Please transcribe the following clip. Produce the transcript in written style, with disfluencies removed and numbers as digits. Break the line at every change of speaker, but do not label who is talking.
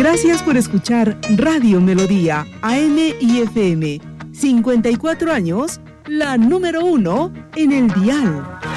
Gracias por escuchar Radio Melodía, AM y FM. 54 años, la número 1 en el dial.